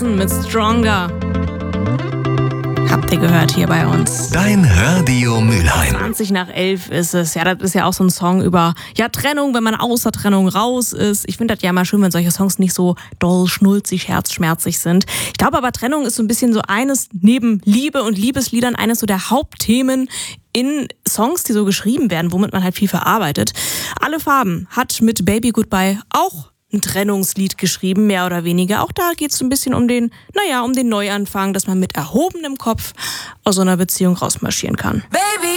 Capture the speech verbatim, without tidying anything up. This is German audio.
Jackson mit Stronger. Habt ihr gehört hier bei uns. Dein Radio Mülheim. zwanzig nach elf ist es. Ja, das ist ja auch so ein Song über ja, Trennung, wenn man aus der Trennung raus ist. Ich finde das ja immer schön, wenn solche Songs nicht so doll, schnulzig, herzschmerzig sind. Ich glaube aber, Trennung ist so ein bisschen so eines, neben Liebe und Liebesliedern, eines so der Hauptthemen in Songs, die so geschrieben werden, womit man halt viel verarbeitet. Alle Farben hat mit Baby Goodbye auch ein Trennungslied geschrieben, mehr oder weniger. Auch da geht es ein bisschen um den, naja, um den Neuanfang, dass man mit erhobenem Kopf aus so einer Beziehung rausmarschieren kann. Baby.